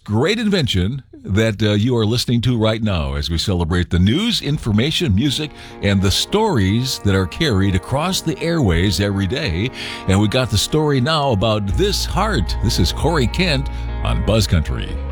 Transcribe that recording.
great invention that you are listening to right now as we celebrate the news, information, music, and the stories that are carried across the airways every day. And we got the story now about this heart. This is Corey Kent on Buzz Country.